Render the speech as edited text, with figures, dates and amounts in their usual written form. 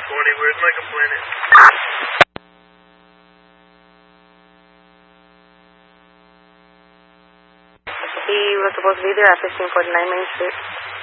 Where's my complainant? He was supposed to be there at 1549 Main Street.